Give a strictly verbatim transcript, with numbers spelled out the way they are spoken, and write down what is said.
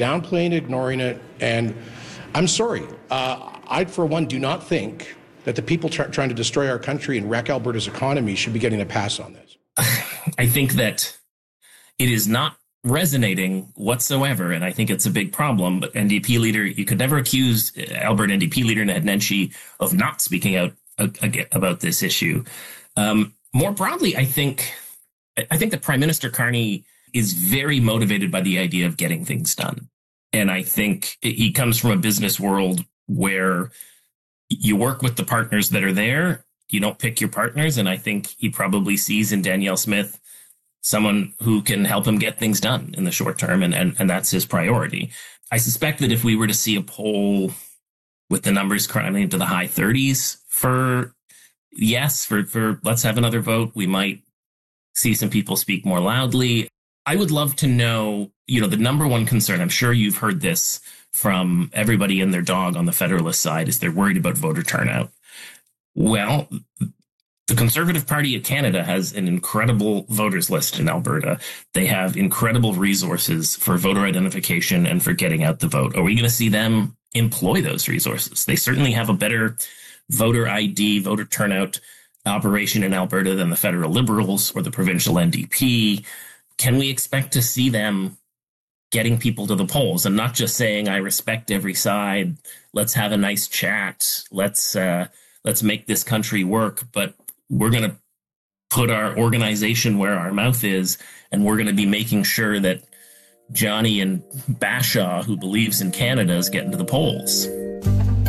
downplaying, ignoring it, and I'm sorry. Uh, I, for one, do not think that the people try, trying to destroy our country and wreck Alberta's economy should be getting a pass on this. I think that it is not resonating whatsoever, and I think it's a big problem. But N D P leader, you could never accuse Alberta N D P leader Ned Nenshi of not speaking out about this issue. Um, more broadly, I think I think that Prime Minister Carney is very motivated by the idea of getting things done. And I think he comes from a business world where you work with the partners that are there. You don't pick your partners. And I think he probably sees in Danielle Smith someone who can help him get things done in the short term. And, and, and that's his priority. I suspect that if we were to see a poll with the numbers climbing into the high thirties for yes, for, for let's have another vote, we might see some people speak more loudly. I would love to know, you know, the number one concern, I'm sure you've heard this from everybody and their dog on the Federalist side, is they're worried about voter turnout. Well, the Conservative Party of Canada has an incredible voters list in Alberta. They have incredible resources for voter identification and for getting out the vote. Are we going to see them employ those resources? They certainly have a better voter I D, voter turnout operation in Alberta than the federal Liberals or the provincial N D P. Can we expect to see them getting people to the polls and not just saying, I respect every side, let's have a nice chat, let's uh, let's make this country work, but we're going to put our organization where our mouth is, and we're going to be making sure that Johnny and Bashaw, who believes in Canada, is getting to the polls?